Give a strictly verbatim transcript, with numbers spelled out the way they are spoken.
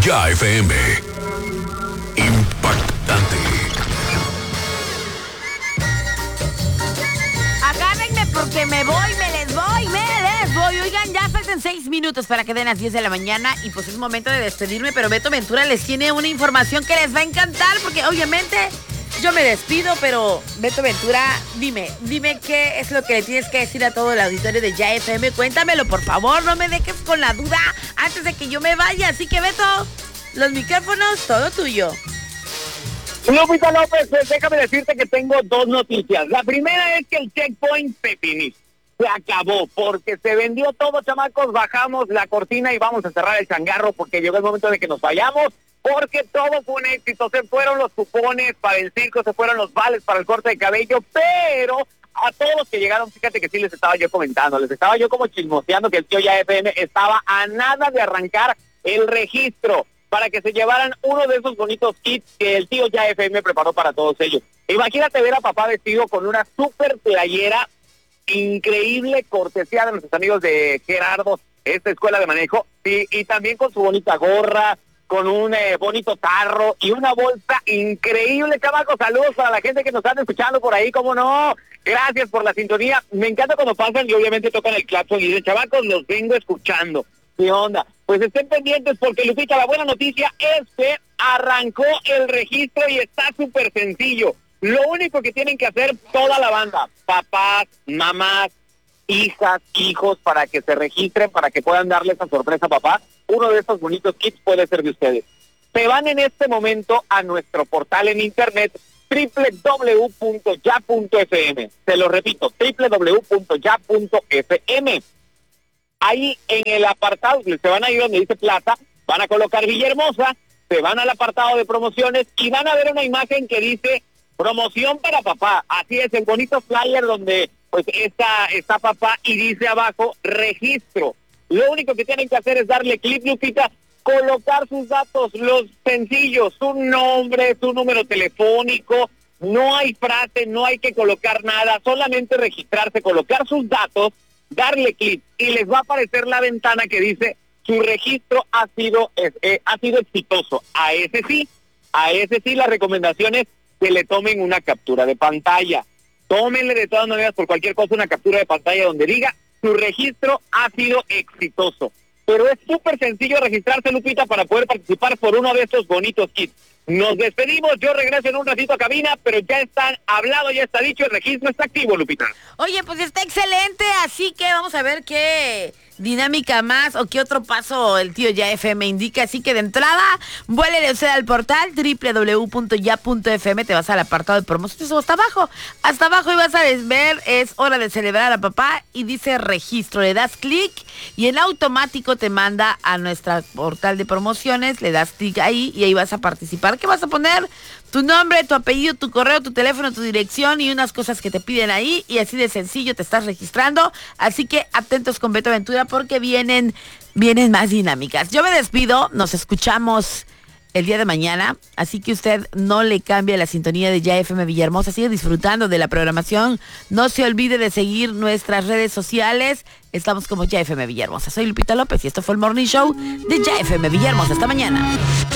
Ya F M. Impactante. Agárrenme porque me voy, me les voy, me les voy. Oigan, ya faltan seis minutos para que den las diez de la mañana y pues es momento de despedirme, pero Beto Ventura les tiene una información que les va a encantar porque obviamente yo me despido, pero Beto Ventura, dime, dime qué es lo que le tienes que decir a todo el auditorio de Ya F M. Cuéntamelo, por favor, no me dejes con la duda antes de que yo me vaya. Así que, Beto, los micrófonos, todo tuyo. Lupita López, pues déjame decirte que tengo dos noticias. La primera es que el checkpoint Pepini se acabó porque se vendió todo, chamacos. Bajamos la cortina y vamos a cerrar el changarro porque llegó el momento de que nos vayamos, porque todo fue un éxito. Se fueron los cupones para el circo, se fueron los vales para el corte de cabello, pero a todos los que llegaron, fíjate que sí les estaba yo comentando, les estaba yo como chismoseando que el tío Ya F M estaba a nada de arrancar el registro para que se llevaran uno de esos bonitos kits que el tío Ya F M preparó para todos ellos. Imagínate ver a papá vestido con una super playera increíble, cortesía de nuestros amigos de Gerardo, esta escuela de manejo, y, y también con su bonita gorra, con un eh, bonito tarro y una bolsa increíble, chavacos. Saludos para la gente que nos está escuchando por ahí, cómo no. Gracias por la sintonía. Me encanta cuando pasan y obviamente tocan el claxon y dicen, chavacos, los vengo escuchando. ¿Qué onda? Pues estén pendientes porque, Lupita, la buena noticia es que arrancó el registro y está súper sencillo. Lo único que tienen que hacer toda la banda, papás, mamás, hijas, hijos, para que se registren, para que puedan darle esa sorpresa a papá, uno de estos bonitos kits puede ser de ustedes. Se van en este momento a nuestro portal en internet doble u doble u doble u punto ya punto f m. Se lo repito, doble u doble u doble u punto ya punto f m. Ahí en el apartado, se van a ir donde dice Plaza, van a colocar Villahermosa, se van al apartado de promociones y van a ver una imagen que dice promoción para papá. Así es, el bonito flyer donde pues está, está papá y dice abajo registro. Lo único que tienen que hacer es darle clic, Lupita, colocar sus datos, los sencillos, su nombre, su número telefónico, no hay frase, no hay que colocar nada, solamente registrarse, colocar sus datos, darle clic y les va a aparecer la ventana que dice su registro ha sido eh, ha sido exitoso. A ese sí, a ese sí la recomendación es que le tomen una captura de pantalla. Tómenle de todas maneras por cualquier cosa una captura de pantalla donde diga su registro ha sido exitoso. Pero es súper sencillo registrarse, Lupita, para poder participar por uno de estos bonitos kits. Nos despedimos, yo regreso en un ratito a cabina, pero ya está hablado, ya está dicho, el registro está activo, Lupita. Oye, pues está excelente, así que vamos a ver qué dinámica más o qué otro paso el tío Ya F M indica. Así que de entrada, vuélele usted al portal doble u doble u doble u punto ya punto f m, te vas al apartado de promociones o hasta abajo. Hasta abajo y vas a ver, es hora de celebrar a papá y dice registro. Le das clic y en automático te manda a nuestro portal de promociones, le das clic ahí y ahí vas a participar. ¿Qué vas a poner? Tu nombre, tu apellido, tu correo, tu teléfono, tu dirección y unas cosas que te piden ahí y así de sencillo te estás registrando. Así que atentos con Beto Ventura porque vienen, vienen más dinámicas. Yo me despido, nos escuchamos el día de mañana, así que usted no le cambie la sintonía de Ya F M Villahermosa, sigue disfrutando de la programación. No se olvide de seguir nuestras redes sociales, estamos como Ya F M Villahermosa. Soy Lupita López y esto fue el Morning Show de Ya F M Villahermosa. Hasta mañana.